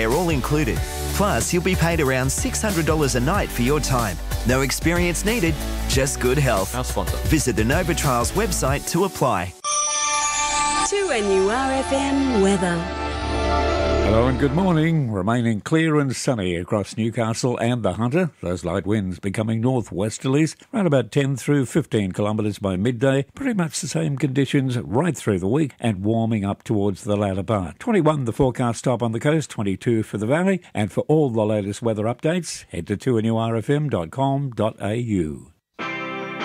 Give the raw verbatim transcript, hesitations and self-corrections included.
airfare all included. Plus, you'll be paid around six hundred dollars a night for your time. No experience needed, just good health. Our sponsor. Visit the Nova Trials website to apply. two N U R F M weather. Hello and good morning. Remaining clear and sunny across Newcastle and the Hunter. Those light winds becoming northwesterlies, around about ten through fifteen kilometres by midday. Pretty much the same conditions right through the week and warming up towards the latter part. twenty-one the forecast top on the coast, twenty-two for the valley. And for all the latest weather updates, head to two N U R F M dot com dot A U.